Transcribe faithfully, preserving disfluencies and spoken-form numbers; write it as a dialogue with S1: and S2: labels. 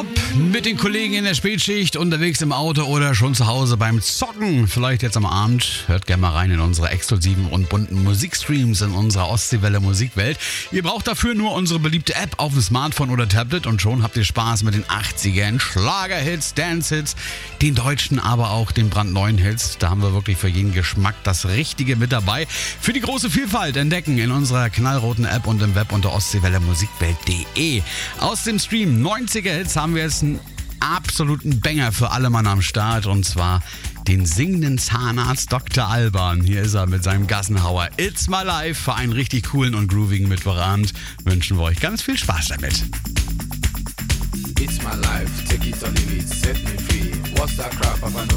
S1: Ob mit den Kollegen in der Spätschicht, unterwegs im Auto oder schon zu Hause beim Zocken, vielleicht jetzt am Abend, hört gerne mal rein in unsere exklusiven und bunten Musikstreams in unserer Ostseewelle Musikwelt. Ihr braucht dafür nur unsere beliebte App auf dem Smartphone oder Tablet und schon habt ihr Spaß mit den achtzigern, Schlagerhits, Dancehits, den deutschen, aber auch den brandneuen Hits. Da haben wir wirklich für jeden Geschmack das Richtige mit dabei. Für die große Vielfalt entdecken in unserer knallroten App und im Web unter ostseewelle musikwelt punkt de. Aus dem Stream neunziger Hits haben wir jetzt einen absoluten Banger für alle Mann am Start und zwar den singenden Zahnarzt Doktor Alban. Hier ist er mit seinem Gassenhauer It's My Life. Für einen richtig coolen und groovigen Mittwochabend wünschen wir euch ganz viel Spaß damit.
S2: It's my life, take it or leave it, set me free. What's that crap?